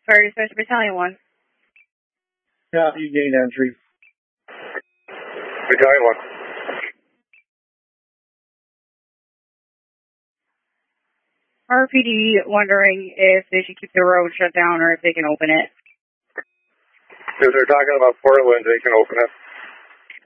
Fire Dispatch Battalion 1. Yeah, you gained entry. Battalion 1. RPD wondering if they should keep the road shut down or if they can open it. If they're talking about Portland, they can open it.